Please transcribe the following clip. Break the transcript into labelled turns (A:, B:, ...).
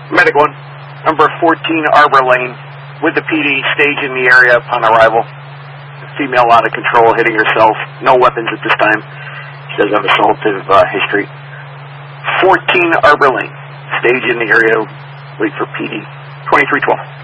A: Medic 1, number 14 Arbor Lane, with the PD, stage in the area upon arrival. Female out of control, hitting herself. No weapons at this time. She does have assaultive history. 14 Arbor Lane, stage in the area, wait for PD. 2312.